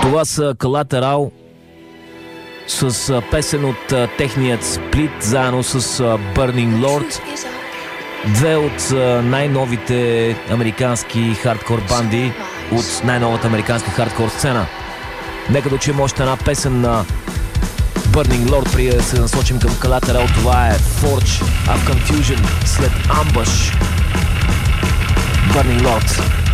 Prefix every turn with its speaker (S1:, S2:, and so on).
S1: Това са Collateral с песен от техният сплит, заедно с Burning Lord. Две от най-новите американски хардкор банди от най-новата американска хардкор сцена. Нека да чуем още една песен на Burning Lord, преди да се насочим към Collateral. Това е Forge of Confusion след Ambush. Burning Lord.